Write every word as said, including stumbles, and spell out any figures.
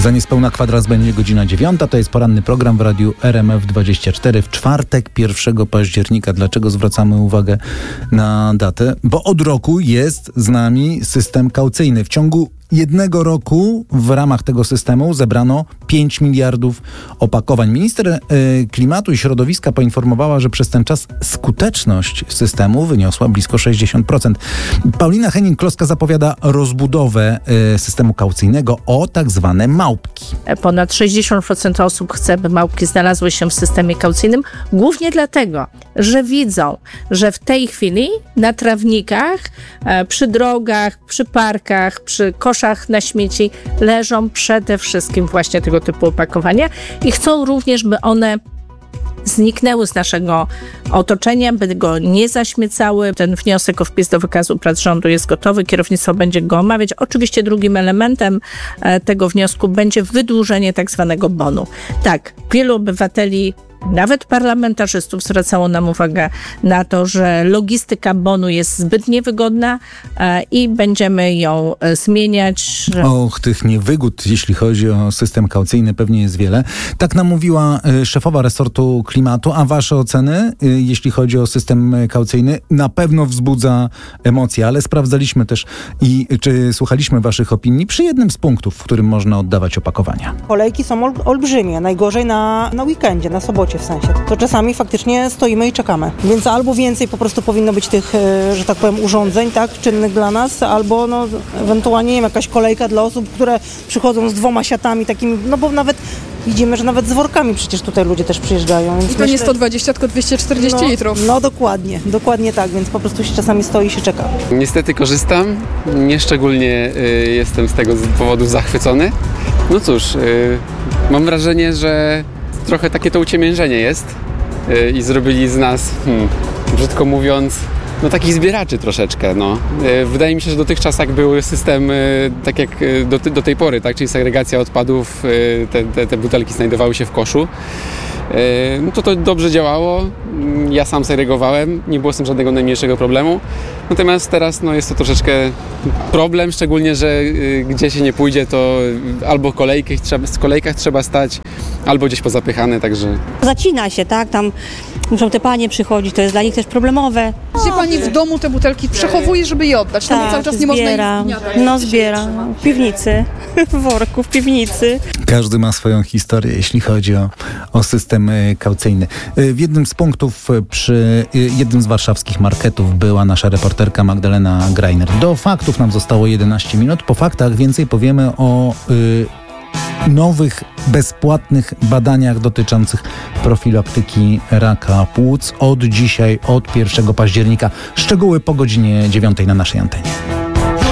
Za niespełna kwadrans będzie godzina dziewiąta. To jest poranny program w Radiu R M F dwadzieścia cztery w czwartek, pierwszego października. Dlaczego zwracamy uwagę na datę? Bo od roku jest z nami system kaucyjny. W ciągu jednego roku w ramach tego systemu zebrano pięć miliardów opakowań. Minister y, Klimatu i Środowiska poinformowała, że przez ten czas skuteczność systemu wyniosła blisko sześćdziesiąt procent. Paulina Henning-Kloska zapowiada rozbudowę y, systemu kaucyjnego o tak zwane małpki. Ponad sześćdziesiąt procent osób chce, by małpki znalazły się w systemie kaucyjnym, głównie dlatego, że widzą, że w tej chwili na trawnikach, e, przy drogach, przy parkach, przy koszach na śmieci leżą przede wszystkim właśnie tego typu opakowania i chcą również, by one zniknęły z naszego otoczenia, by go nie zaśmiecały. Ten wniosek o wpis do wykazu prac rządu jest gotowy, kierownictwo będzie go omawiać. Oczywiście drugim elementem e, tego wniosku będzie wydłużenie tak zwanego bonu. Tak, wielu obywateli, nawet parlamentarzystów zwracało nam uwagę na to, że logistyka bonu jest zbyt niewygodna e, i będziemy ją e, zmieniać. Och, tych niewygód, jeśli chodzi o system kaucyjny, pewnie jest wiele. Tak nam mówiła y, szefowa resortu klimatu, a wasze oceny, y, jeśli chodzi o system kaucyjny, na pewno wzbudza emocje, ale sprawdzaliśmy też i czy słuchaliśmy waszych opinii przy jednym z punktów, w którym można oddawać opakowania. Kolejki są ol, olbrzymie, najgorzej na, na weekendzie, na sobocie w sensie. To czasami faktycznie stoimy i czekamy. Więc albo więcej po prostu powinno być tych, że tak powiem, urządzeń, tak, czynnych dla nas, albo no, ewentualnie nie wiem, jakaś kolejka dla osób, które przychodzą z dwoma siatami takimi, no bo nawet widzimy, że nawet z workami przecież tutaj ludzie też przyjeżdżają. Więc I to myślę, nie sto dwadzieścia, tylko dwieście czterdzieści no, litrów. No dokładnie, dokładnie tak, więc po prostu się czasami stoi i się czeka. Niestety korzystam, nieszczególnie y, jestem z tego powodu zachwycony. No cóż, y, mam wrażenie, że trochę takie to uciemiężenie jest y, i zrobili z nas, hmm, brzydko mówiąc, no takich zbieraczy troszeczkę, no. Y, wydaje mi się, że dotychczas jak był system y, tak jak y, do, do tej pory, tak, czyli segregacja odpadów, y, te, te, te butelki znajdowały się w koszu. Y, no to to dobrze działało, ja sam segregowałem, nie było z tym żadnego najmniejszego problemu. Natomiast teraz no, jest to troszeczkę problem, szczególnie, że y, gdzie się nie pójdzie, to albo kolejki, trzeba, w kolejkach trzeba stać, albo gdzieś pozapychane, także... Zacina się, tak? Tam muszą te panie przychodzić, to jest dla nich też problemowe. Gdzie pani w domu te butelki przechowuje, żeby je oddać? Tam tak, cały czas nie zbiera. można ich zgniatać. No zbiera, w piwnicy, w worku, w piwnicy. Każdy ma swoją historię, jeśli chodzi o, o system kaucyjny. W jednym z punktów przy jednym z warszawskich marketów była nasza reporterka Magdalena Greiner. Do faktów nam zostało jedenaście minut. Po faktach więcej powiemy o y, nowych, bezpłatnych badaniach dotyczących profilaktyki raka płuc od dzisiaj, od pierwszego października. Szczegóły po godzinie dziewiątej na naszej antenie.